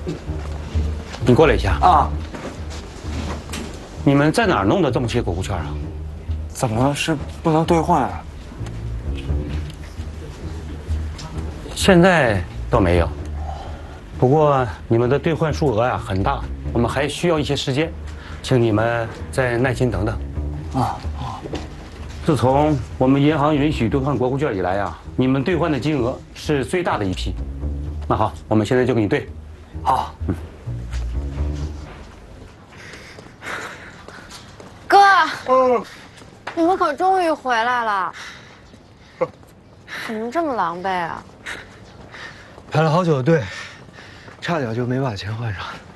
你过来一下啊！ 你们在哪儿弄的这么些狗狗券啊？ 怎么了？是不能兑换啊？ 现在倒没有，不过你们的兑换数额呀很大，我们还需要一些时间，请你们再耐心等等。 啊！ 自从我们银行允许兑换国库券以来呀，你们兑换的金额是最大的一批。那好，我们现在就给你兑。 好。 哥，你们可终于回来了，怎么这么狼狈啊？ 排了好久的队，差点就没把钱换上。